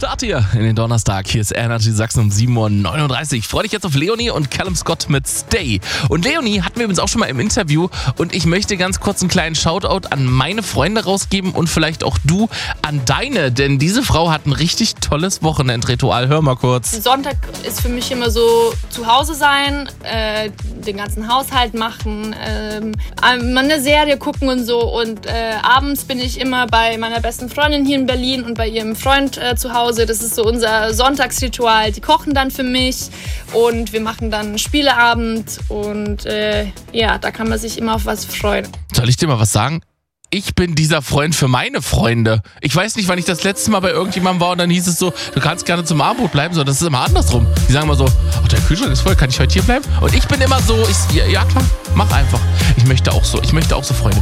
Start hier in den Donnerstag. Hier ist Energy Sachsen um 7:39 Uhr. Ich freue dich jetzt auf Leonie und Callum Scott mit Stay. Und Leonie hatten wir übrigens auch schon mal im Interview. Und ich möchte ganz kurz einen kleinen Shoutout an meine Freunde rausgeben und vielleicht auch du an deine. Denn diese Frau hat ein richtig tolles Wochenendritual. Hör mal kurz. Sonntag ist für mich immer so zu Hause sein, den ganzen Haushalt machen, mal eine Serie gucken und so. Und abends bin ich immer bei meiner besten Freundin hier in Berlin und bei ihrem Freund zu Hause. Das ist so unser Sonntagsritual. Die kochen dann für mich und wir machen dann einen Spieleabend. Und ja, da kann man sich immer auf was freuen. Soll ich dir mal was sagen? Ich bin dieser Freund für meine Freunde. Ich weiß nicht, wann ich das letzte Mal bei irgendjemandem war und dann hieß es so, du kannst gerne zum Abendbrot bleiben, sondern das ist immer andersrum. Die sagen immer so, oh, der Kühlschrank ist voll, kann ich heute hier bleiben? Und ich bin immer so, ja klar, mach einfach. Ich möchte auch so Freunde.